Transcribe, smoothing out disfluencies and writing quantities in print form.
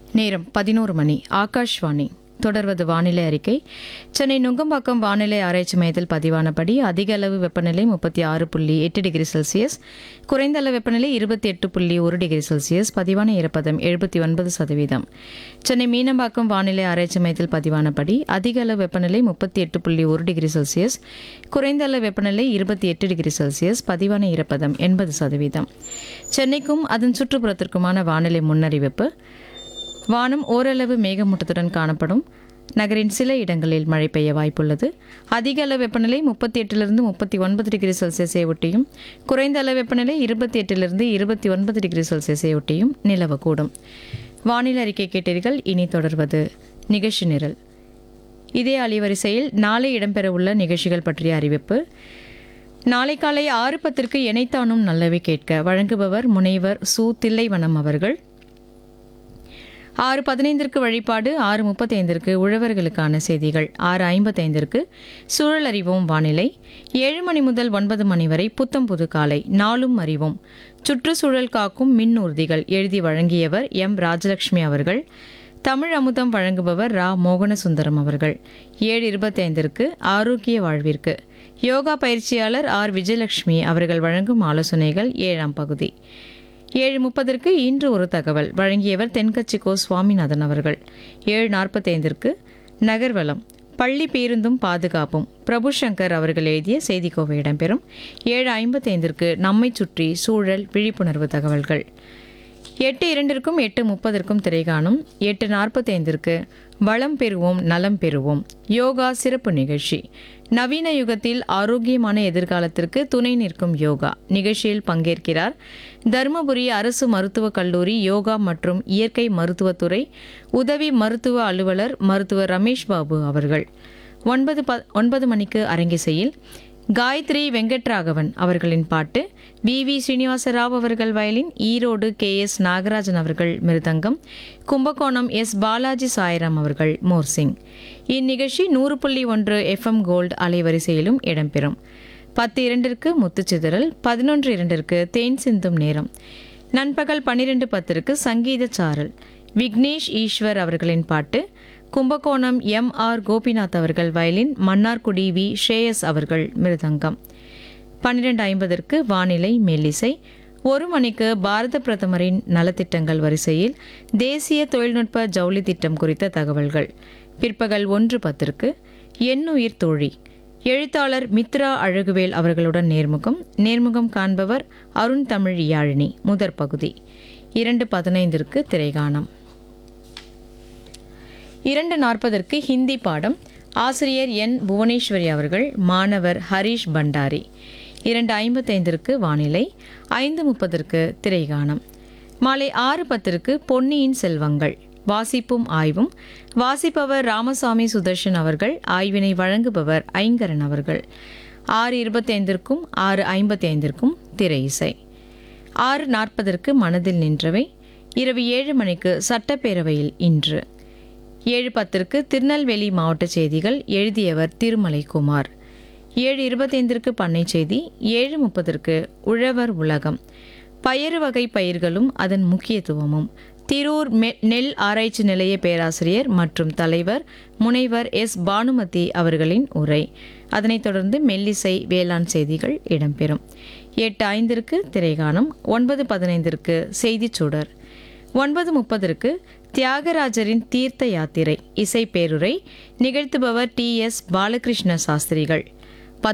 நேரம் 11 மணி. ஆகாஷ்வாணி. தொடர்வது வானிலை அறிக்கை. சென்னை நுங்கம்பாக்கம் வானிலை ஆராய்ச்சி மையத்தில் பதிவானபடி அதிக அளவு வெப்பநிலை 36.8 டிகிரி செல்சியஸ், குறைந்த அளவு வெப்பநிலை 28.1 டிகிரி செல்சியஸ், பதிவான ஈரப்பதம் 79%. சென்னை மீனம்பாக்கம் வானிலை ஆராய்ச்சி மையத்தில் பதிவானபடி அதிக அளவு வெப்பநிலை 38.1 டிகிரி செல்சியஸ், குறைந்த அளவு வெப்பநிலை 28 டிகிரி செல்சியஸ், பதிவான ஈரப்பதம் 80%. சென்னைக்கும் அதன் சுற்றுப்புறத்திற்குமான வானிலை முன்னறிவிப்பு. வானம் ஓரளவு மேகமூட்டத்துடன் காணப்படும். நகரின் சில இடங்களில் மழை பெய்ய வாய்ப்புள்ளது. அதிக அளவு வெப்பநிலை 38 39 டிகிரி செல்சியஸை ஒட்டியும், குறைந்த அளவு வெப்பநிலை 28 29 டிகிரி செல்சியஸை ஒட்டியும் நிலவக்கூடும். வானிலை அறிக்கை கேட்டீர்கள். இனி தொடர்வது நிகழ்ச்சி நிரல். இதே அலைவரிசையில் நாளை இடம்பெறவுள்ள நிகழ்ச்சிகள் பற்றிய அறிவிப்பு. நாளை காலை 6:10 இணைத்தானும் நல்லவை கேட்க வழங்குபவர் முனைவர் சு. தில்லைவனம் அவர்கள். 6:15 வழிபாடு, 6:35 உழவர்களுக்கான செய்திகள், 6:55 சூழல் அறிவோம் வானிலை, 7 மணி முதல் 9 மணி வரை புத்தம் புது காலை நாளும் அறிவோம் சுற்றுச்சூழல் காக்கும் மின் ஊர்திகள் எழுதி வழங்கியவர் எம். ராஜலட்சுமி அவர்கள். தமிழ் அமுதம் வழங்குபவர் ரா. மோகனசுந்தரம் அவர்கள். 7:25 ஆரோக்கிய வாழ்விற்கு யோகா பயிற்சியாளர் ஆர். விஜயலட்சுமி அவர்கள் வழங்கும் ஆலோசனைகள் 7ஆம் பகுதி. 7:30 இன்று ஒரு தகவல் வழங்கியவர் தென்கட்சி கோ. சுவாமிநாதன் அவர்கள். 7:45 நகர்வலம் பள்ளி பேருந்தும் பாதுகாப்பும் பிரபு சங்கர் அவர்கள் எழுதிய செய்திக்கோவை இடம்பெறும். 7:55 நம்மை சுற்றி சூழல் விழிப்புணர்வு தகவல்கள். 8:02 8:30 திரைகாணும். 8:45 வளம் பெறுவோம் நலம் பெறுவோம் யோகா சிறப்பு நிகழ்ச்சி. நவீன யுகத்தில் ஆரோக்கியமான எதிர்காலத்திற்கு துணை நிற்கும் யோகா நிகழ்ச்சியில் பங்கேற்கிறார் தருமபுரி அரசு மருத்துவக் கல்லூரி யோகா மற்றும் இயற்கை மருத்துவத்துறை உதவி மருத்துவ அலுவலர் மருத்துவர் ரமேஷ் பாபு அவர்கள். 9 மணிக்கு அரங்கிசையில் காயத்ரி வெங்கட்ராகவன் அவர்களின் பாட்டு, வி. ஸ்ரீனிவாசராவ் அவர்கள் வயலின், ஈரோடு கே.எஸ். நாகராஜன் அவர்கள் மிருதங்கம், கும்பகோணம் எஸ். பாலாஜி சாய்ராம் அவர்கள் மோர்சிங். இந்நிகழ்ச்சி 100.1 FM கோல்டு அலைவரிசையிலும் இடம்பெறும். 10:02 முத்துச்சிதறல், 11:02 தேன் சிந்தும் நேரம். நண்பகல் 12:10 சங்கீத சாரல், விக்னேஷ் ஈஸ்வர் அவர்களின் பாட்டு, கும்பகோணம் எம். ஆர். கோபிநாத் அவர்கள் வயலின், மன்னார்குடி வி. ஷேயஸ் அவர்கள் மிருதங்கம். 12:50 வானிலை மெல்லிசை. 1 மணிக்கு பாரத பிரதமரின் நலத்திட்டங்கள் வரிசையில் தேசிய தொழில்நுட்ப ஜவுளி திட்டம் குறித்த தகவல்கள். பிற்பகல் 1:10 எண்ணுயிர் தோழி எழுத்தாளர் மித்ரா அழகுவேல் அவர்களுடன் நேர்முகம் காண்பவர் அருண் தமிழ் யாழினி. முதற் பகுதி. 2:15 திரைகாணம். 2:40 ஹிந்தி பாடம். ஆசிரியர் என். புவனேஸ்வரி அவர்கள், மாணவர் ஹரீஷ் பண்டாரி. 2:55 வானிலை. 5:30 திரைகாணம். மாலை 6:10 பொன்னியின் செல்வங்கள் வாசிப்பும் ஆய்வும். வாசிப்பவர் ராமசாமி சுதர்ஷன் அவர்கள். ஆய்வினை வழங்குபவர் ஐங்கரன் அவர்கள். 6:25 6:55 திரை இசை. 6:40 மனதில் நின்றவை. இரவு 7 மணிக்கு சட்டப்பேரவையில் இன்று. 7:10 திருநெல்வேலி மாவட்ட செய்திகள் எழுதியவர் திருமலை குமார். 7:25 பண்ணை செய்தி. 7:30 உழவர் உலகம் பயறு வகை பயிர்களும் அதன் முக்கியத்துவமும் திரூர் நெல் ஆராய்ச்சி நிலைய பேராசிரியர் மற்றும் தலைவர் முனைவர் எஸ். பானுமதி அவர்களின் உரை. அதனைத் தொடர்ந்து மெல்லிசை வேளாண் செய்திகள் இடம்பெறும். 8:05 திரைகாணம். 9:15 செய்திச் சுடர். 9:30 தியாகராஜரின் தீர்த்த யாத்திரை இசை பேருரை நிகழ்த்துபவர் டி. எஸ். பாலகிருஷ்ண சாஸ்திரிகள்.